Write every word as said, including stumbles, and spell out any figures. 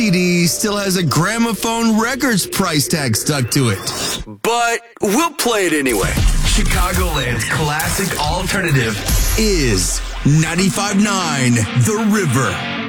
C D still has a Gramophone Records price tag stuck to it. But we'll play it anyway. Chicagoland's classic alternative is ninety-five point nine The River.